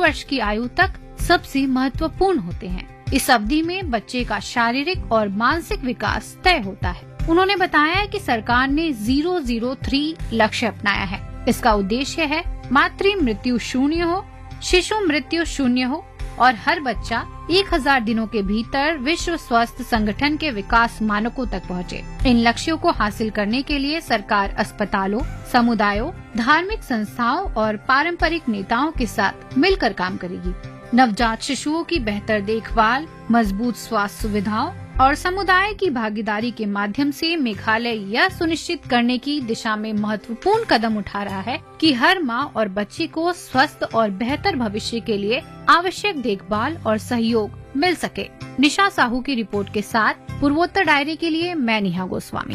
वर्ष की आयु तक सबसे महत्वपूर्ण होते हैं। इस अवधि में बच्चे का शारीरिक और मानसिक विकास तय होता है। उन्होंने बताया कि सरकार ने 003 लक्ष्य अपनाया है। इसका उद्देश्य है मातृ मृत्यु शून्य हो, शिशु मृत्यु शून्य हो और हर बच्चा 1000 दिनों के भीतर विश्व स्वास्थ्य संगठन के विकास मानकों तक पहुँचे। इन लक्ष्यों को हासिल करने के लिए सरकार अस्पतालों, समुदायों, धार्मिक संस्थाओं और पारंपरिक नेताओं के साथ मिलकर काम करेगी। नवजात शिशुओं की बेहतर देखभाल, मजबूत स्वास्थ्य सुविधाओं और समुदाय की भागीदारी के माध्यम से मेघालय यह सुनिश्चित करने की दिशा में महत्वपूर्ण कदम उठा रहा है कि हर मां और बच्चे को स्वस्थ और बेहतर भविष्य के लिए आवश्यक देखभाल और सहयोग मिल सके। निशा साहू की रिपोर्ट के साथ पूर्वोत्तर डायरी के लिए मैं नेहा गोस्वामी।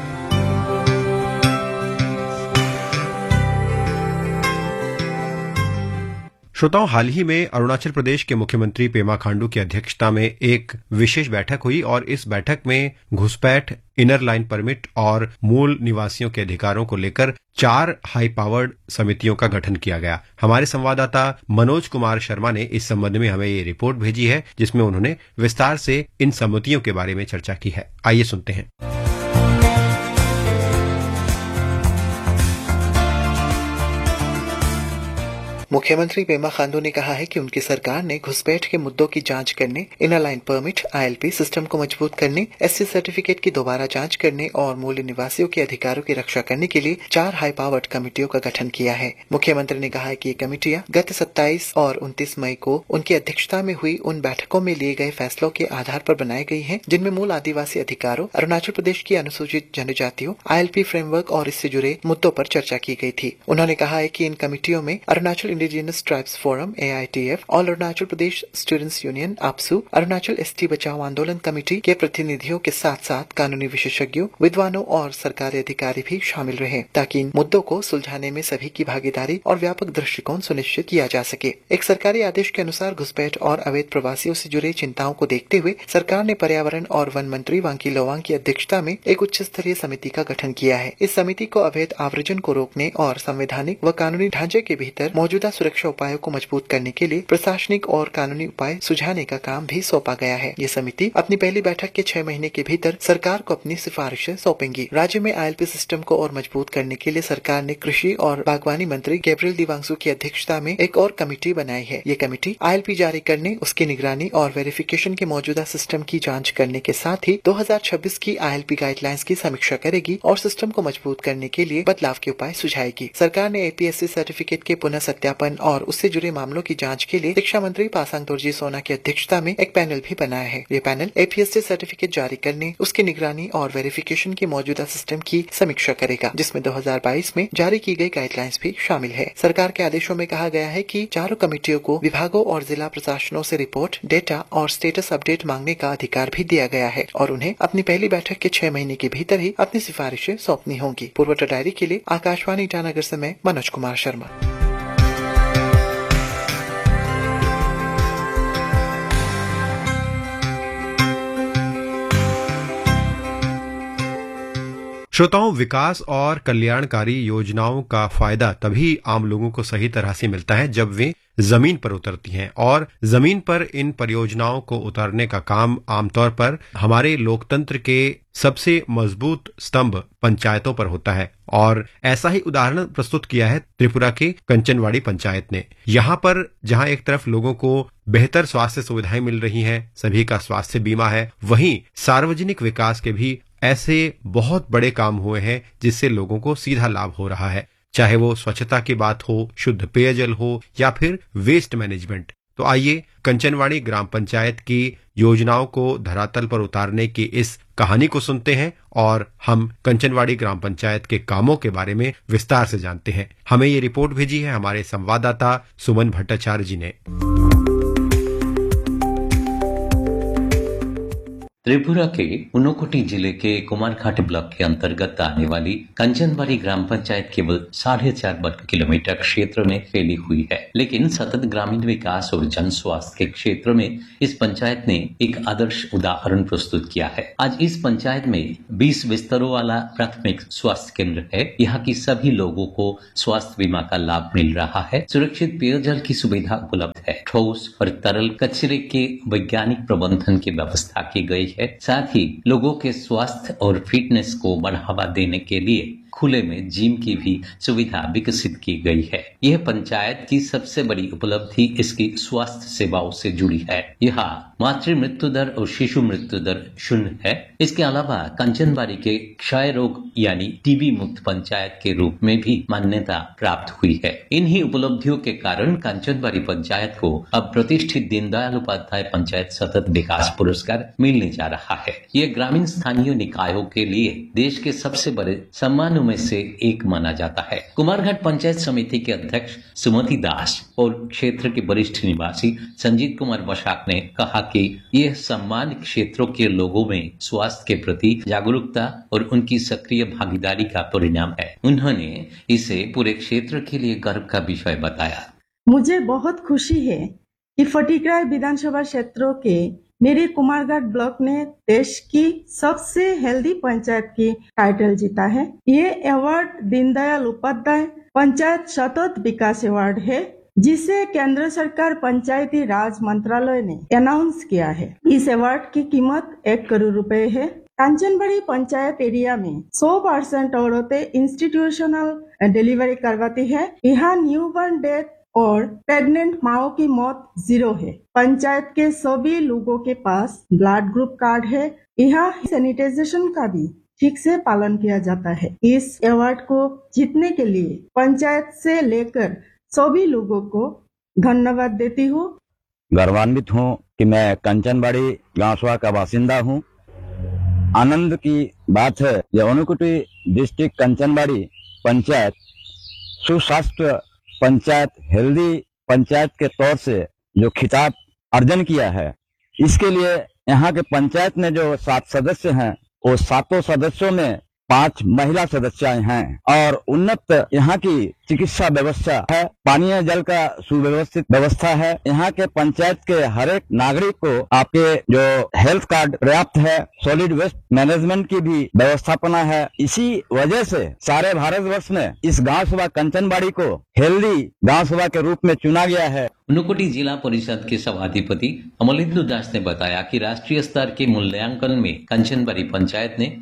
श्रोताओं, हाल ही में अरुणाचल प्रदेश के मुख्यमंत्री पेमा खांडू की अध्यक्षता में एक विशेष बैठक हुई और इस बैठक में घुसपैठ, इनर लाइन परमिट और मूल निवासियों के अधिकारों को लेकर 4 हाई पावर्ड समितियों का गठन किया गया। हमारे संवाददाता मनोज कुमार शर्मा ने इस संबंध में हमें ये रिपोर्ट भेजी है, जिसमें उन्होंने विस्तार से इन समितियों के बारे में चर्चा की है। आइए सुनते हैं। मुख्यमंत्री पेमा खांडू ने कहा है कि उनकी सरकार ने घुसपैठ के मुद्दों की जांच करने, inner line permit, ILP system को मजबूत करने, SC सर्टिफिकेट की दोबारा जांच करने और मूल निवासियों के अधिकारों की रक्षा करने के लिए 4 हाई पावर्ड कमेटियों का गठन किया है। मुख्यमंत्री ने कहा है कि ये कमेटियां गत 27 और 29 मई को उनकी अध्यक्षता में हुई उन बैठकों में लिए गए फैसलों के आधार पर बनाई गई है, जिनमें मूल आदिवासी अधिकारों, अरुणाचल प्रदेश की अनुसूचित जनजातियों, ILP फ्रेमवर्क और इससे जुड़े मुद्दों पर चर्चा की गई थी। उन्होंने कहा है कि इन कमेटियों में Arunachal indigenous tribes forum AITF, all Arunachal Pradesh students union APSU, Arunachal ST बचाओ आंदोलन कमेटी के प्रतिनिधियों के साथ साथ कानूनी विशेषज्ञों, विद्वानों और सरकारी अधिकारी भी शामिल रहे, ताकि इन मुद्दों को सुलझाने में सभी की भागीदारी और व्यापक दृष्टिकोण सुनिश्चित किया जा सके। एक सरकारी आदेश के अनुसार घुसपैठ और अवैध प्रवासियों से जुड़े चिंताओं को देखते हुए सरकार ने पर्यावरण और वन मंत्री वांकी लोवांग की अध्यक्षता में एक उच्च स्तरीय समिति का गठन किया है। इस समिति को अवैध आव्रजन को रोकने और संवैधानिक व कानूनी ढांचे के भीतर मौजूदा सुरक्षा उपायों को मजबूत करने के लिए प्रशासनिक और कानूनी उपाय सुझाने का काम भी सौंपा गया है। ये समिति अपनी पहली बैठक के 6 महीने के भीतर सरकार को अपनी सिफारिशें सौंपेंगी। राज्य में ILP सिस्टम को और मजबूत करने के लिए सरकार ने कृषि और बागवानी मंत्री गैब्रियल दिवांगसू की अध्यक्षता में एक और कमेटी बनाई है। ये कमेटी ILP जारी करने, उसकी निगरानी और वेरिफिकेशन के मौजूदा सिस्टम की जांच करने के साथ ही 2026 की ILP गाइडलाइंस की समीक्षा करेगी और सिस्टम को मजबूत करने के लिए बदलाव के उपाय सुझाएगी। सरकार ने APSC सर्टिफिकेट के पुनः सत्यापन और उससे जुड़े मामलों की जांच के लिए शिक्षा मंत्री पासांग दोरजी सोना की अध्यक्षता में एक पैनल भी बनाया है। ये पैनल APSC सर्टिफिकेट जारी करने, उसकी निगरानी और वेरिफिकेशन की मौजूदा सिस्टम की समीक्षा करेगा, जिसमें 2022 में जारी की गई गाइडलाइंस भी शामिल है। सरकार के आदेशों में कहा गया है कि चारों कमेटियों को विभागों और जिला प्रशासनों से रिपोर्ट, डेटा और स्टेटस अपडेट मांगने का अधिकार भी दिया गया है और उन्हें अपनी पहली बैठक के 6 महीने के भीतर ही अपनी सिफारिशें सौंपनी होंगी। पूर्वोत्तर डायरी के लिए आकाशवाणी ईटानगर से मैं मनोज कुमार शर्मा। श्रोताओं, विकास और कल्याणकारी योजनाओं का फायदा तभी आम लोगों को सही तरह से मिलता है जब वे जमीन पर उतरती हैं, और जमीन पर इन परियोजनाओं को उतारने का काम आमतौर पर हमारे लोकतंत्र के सबसे मजबूत स्तंभ पंचायतों पर होता है। और ऐसा ही उदाहरण प्रस्तुत किया है त्रिपुरा के कंचनवाड़ी पंचायत ने। यहाँ पर जहाँ एक तरफ लोगों को बेहतर स्वास्थ्य सुविधाएं मिल रही हैं, सभी का स्वास्थ्य बीमा है, वहीं सार्वजनिक विकास के भी ऐसे बहुत बड़े काम हुए हैं जिससे लोगों को सीधा लाभ हो रहा है, चाहे वो स्वच्छता की बात हो, शुद्ध पेयजल हो या फिर वेस्ट मैनेजमेंट। तो आइए कंचनवाड़ी ग्राम पंचायत की योजनाओं को धरातल पर उतारने की इस कहानी को सुनते हैं और हम कंचनवाड़ी ग्राम पंचायत के कामों के बारे में विस्तार से जानते हैं। हमें ये रिपोर्ट भेजी है हमारे संवाददाता सुमन भट्टाचार्य जी ने। त्रिपुरा के ऊनकोटी जिले के कुमारघाट ब्लॉक के अंतर्गत आने वाली कंचनवाड़ी ग्राम पंचायत केवल 4.5 वर्ग किलोमीटर क्षेत्र में फैली हुई है, लेकिन सतत ग्रामीण विकास और जन स्वास्थ्य के क्षेत्र में इस पंचायत ने एक आदर्श उदाहरण प्रस्तुत किया है। आज इस पंचायत में 20 बिस्तरों वाला प्राथमिक स्वास्थ्य केंद्र है। यहाँ की सभी लोगों को स्वास्थ्य बीमा का लाभ मिल रहा है। सुरक्षित पेयजल की सुविधा उपलब्ध है। ठोस और तरल कचरे के वैज्ञानिक प्रबंधन की व्यवस्था की गई है। साथ ही लोगों के स्वास्थ्य और फिटनेस को बढ़ावा देने के लिए खुले में जिम की भी सुविधा विकसित की गई है। यह पंचायत की सबसे बड़ी उपलब्धि इसकी स्वास्थ्य सेवाओं से जुड़ी है। यहाँ मातृ मृत्यु दर और शिशु मृत्यु दर 0 है। इसके अलावा कंचनबाड़ी के क्षय रोग यानी टीबी मुक्त पंचायत के रूप में भी मान्यता प्राप्त हुई है। इन्हीं उपलब्धियों के कारण कंचनबाड़ी पंचायत को अब प्रतिष्ठित दीनदयाल उपाध्याय पंचायत सतत विकास पुरस्कार मिलने जा रहा है। ये ग्रामीण स्थानीय निकायों के लिए देश के सबसे बड़े सम्मानों में से एक माना जाता है। कुमारघाट पंचायत समिति के अध्यक्ष सुमति दास और क्षेत्र के वरिष्ठ निवासी संजीत कुमार बशाक ने कहा कि यह सम्मान क्षेत्रों के लोगों में स्वास्थ्य के प्रति जागरूकता और उनकी सक्रिय भागीदारी का परिणाम है। उन्होंने इसे पूरे क्षेत्र के लिए गर्व का विषय बताया। मुझे बहुत खुशी है कि फटीकराय विधानसभा क्षेत्रों के मेरे कुमारघाट ब्लॉक ने देश की सबसे हेल्दी पंचायत की टाइटल जीता है। ये अवार्ड दीनदयाल उपाध्याय पंचायत सतत विकास अवार्ड है, जिसे केंद्र सरकार पंचायती राज मंत्रालय ने अनाउंस किया है। इस अवार्ड की कीमत 1 करोड़ रुपए है। कंचनबाड़ी पंचायत एरिया में 100% औरतें इंस्टीट्यूशनल डिलीवरी करवाती है। यहाँ न्यूबॉर्न डेथ और प्रेग्नेंट माओ की मौत 0 है। पंचायत के सभी लोगों के पास ब्लड ग्रुप कार्ड है। यहाँ सैनिटाइजेशन का भी ठीक से पालन किया जाता है। इस अवार्ड को जीतने के लिए पंचायत से लेकर सभी लोगों को धन्यवाद देती हूँ। गर्वान्वित हूँ कि मैं कंचनबाड़ी गांवसभा का बासिंदा हूँ। आनंद की बात है यह ऊनकोटी डिस्ट्रिक्ट कंचनबाड़ी पंचायत सुस्वास्थ्य पंचायत हेल्दी पंचायत के तौर से जो खिताब अर्जन किया है, इसके लिए यहाँ के पंचायत में जो 7 सदस्य हैं वो 7 सदस्यों में 5 महिला सदस्य हैं और उन्नत यहाँ की चिकित्सा व्यवस्था है। पानीय जल का सुव्यवस्थित व्यवस्था है। यहाँ के पंचायत के हर एक नागरिक को आपके जो हेल्थ कार्ड पर्याप्त है। सॉलिड वेस्ट मैनेजमेंट की भी व्यवस्थापना है। इसी वजह से सारे भारतवर्ष में इस गांव सभा कंचनबाड़ी को हेल्दी गांव सभा के रूप में चुना गया है। ऊनकोटी जिला परिषद के सभाधिपति अमलेंदु दास ने बताया कि राष्ट्रीय स्तर के मूल्यांकन में कंचनबाड़ी पंचायत ने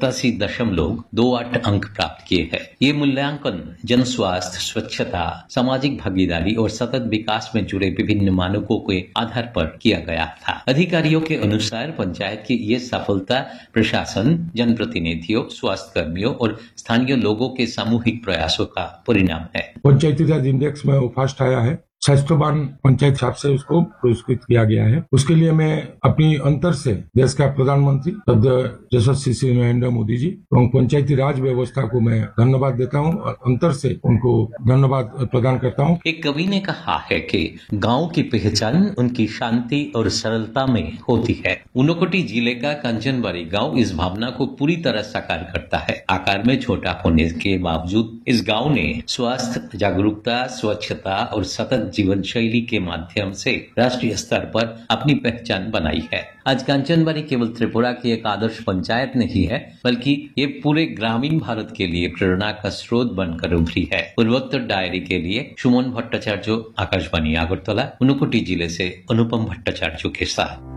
87.28 अंक प्राप्त किए हैं। ये मूल्यांकन जन स्वास्थ्य, स्वच्छता, सामाजिक भागीदारी और सतत विकास में जुड़े विभिन्न मानकों के आधार पर किया गया था। अधिकारियों के अनुसार पंचायत की ये सफलता प्रशासन, जनप्रतिनिधियों, स्वास्थ्य कर्मियों और स्थानीय लोगों के सामूहिक प्रयासों का परिणाम है। पंचायती राज इंडेक्स में वो फर्स्ट आया है। स्वास्थ्यवान पंचायत हिसाब से उसको पुरस्कृत किया गया है। उसके लिए मैं अपनी अंतर से देश का प्रधानमंत्री यशस्वी श्री नरेंद्र मोदी जी और पंचायती राज व्यवस्था को मैं धन्यवाद देता हूं और अंतर से उनको धन्यवाद प्रदान करता हूं। एक कवि ने कहा है कि गांव की पहचान उनकी शांति और सरलता में होती है। ऊनकोटी जिले का कंचनबाड़ी गांव इस भावना को पूरी तरह साकार करता है। आकार में छोटा होने के बावजूद इस गांव ने स्वास्थ्य, जागरूकता, स्वच्छता और सतत जीवन शैली के माध्यम से राष्ट्रीय स्तर पर अपनी पहचान बनाई है। आज कंचनबाड़ी केवल त्रिपुरा की एक आदर्श पंचायत नहीं है, बल्कि ये पूरे ग्रामीण भारत के लिए प्रेरणा का स्रोत बनकर उभरी है। पूर्वोत्तर डायरी के लिए सुमन भट्टाचार्य, आकाशवाणी अगरतला, ऊनकोटी जिले से अनुपम भट्टाचार्य के साथ।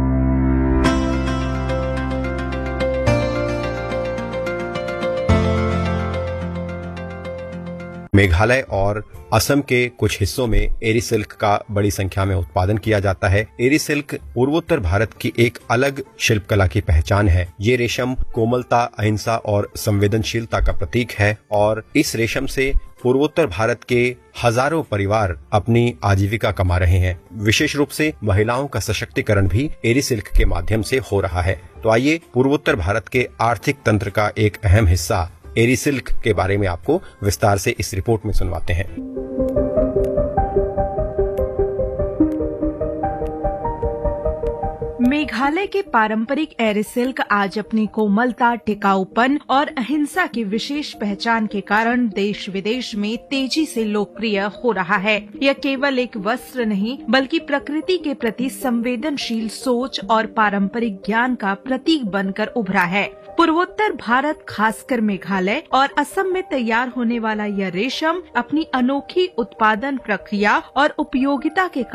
मेघालय और असम के कुछ हिस्सों में एरी सिल्क का बड़ी संख्या में उत्पादन किया जाता है। एरी सिल्क पूर्वोत्तर भारत की एक अलग शिल्पकला की पहचान है। ये रेशम कोमलता, अहिंसा और संवेदनशीलता का प्रतीक है और इस रेशम से पूर्वोत्तर भारत के हजारों परिवार अपनी आजीविका कमा रहे हैं। विशेष रूप से महिलाओं का सशक्तिकरण भी एरी सिल्क के माध्यम से हो रहा है। तो आइए पूर्वोत्तर भारत के आर्थिक तंत्र का एक अहम हिस्सा एरी सिल्क के बारे में आपको विस्तार से इस रिपोर्ट में सुनवाते हैं। मेघालय के पारंपरिक एरी सिल्क आज अपनी कोमलता, टिकाऊपन और अहिंसा की विशेष पहचान के कारण देश विदेश में तेजी से लोकप्रिय हो रहा है। यह केवल एक वस्त्र नहीं, बल्कि प्रकृति के प्रति संवेदनशील सोच और पारंपरिक ज्ञान का प्रतीक बनकर उभरा है। पूर्वोत्तर भारत, खासकर मेघालय और असम में तैयार होने वाला यह रेशम अपनी अनोखी उत्पादन प्रक्रिया और उपयोगिता के